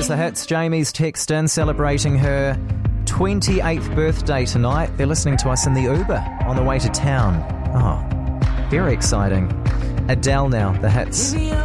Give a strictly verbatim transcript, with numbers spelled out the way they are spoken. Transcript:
is the hits. Jamie's text in celebrating her twenty-eighth birthday tonight. They're listening to us in the Uber on the way to town. Oh, very exciting. Adele now, the hits.